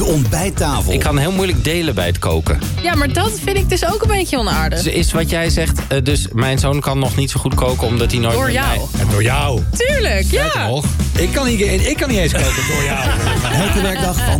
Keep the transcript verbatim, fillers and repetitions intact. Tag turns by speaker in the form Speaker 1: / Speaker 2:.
Speaker 1: ontbijttafel.
Speaker 2: Ik kan heel moeilijk delen bij het koken.
Speaker 3: Ja, maar dat vind ik dus ook een beetje onaardig.
Speaker 2: Dus is wat jij zegt, uh, dus mijn zoon kan nog niet zo goed koken omdat hij nooit...
Speaker 3: Door
Speaker 2: met
Speaker 3: jou.
Speaker 2: mij-
Speaker 4: En door jou.
Speaker 3: Tuurlijk, ja.
Speaker 4: Nog. Ik kan niet, ik kan niet eens koken door jou.
Speaker 1: Elke werkdag van